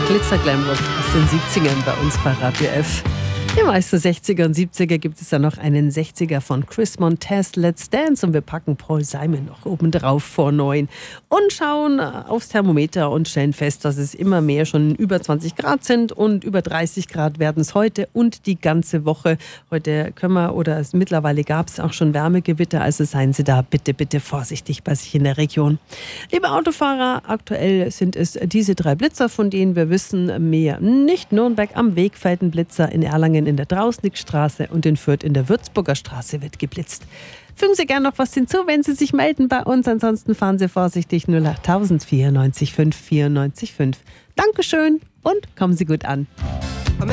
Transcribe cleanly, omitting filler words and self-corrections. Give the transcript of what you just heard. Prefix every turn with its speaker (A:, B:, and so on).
A: Glitzer-Glamrock aus den 70ern bei uns bei Radio F. Die meisten 60er und 70er gibt es ja noch einen 60er von Chris Montez, Let's Dance, und wir packen Paul Simon noch oben drauf vor 9 und schauen aufs Thermometer und stellen fest, dass es immer mehr schon über 20 Grad sind und über 30 Grad werden es heute und die ganze Woche. Heute mittlerweile gab es auch schon Wärmegewitter, also seien Sie da bitte vorsichtig bei sich in der Region. Liebe Autofahrer, aktuell sind es diese 3 Blitzer, von denen wir wissen, mehr nicht. Nürnberg am Wegfeld ein Blitzer, in Erlangen in der Drausnickstraße und in Fürth in der Würzburger Straße wird geblitzt. Fügen Sie gerne noch was hinzu, wenn Sie sich melden bei uns. Ansonsten fahren Sie vorsichtig 08000 94 5 94 5. Dankeschön und kommen Sie gut an.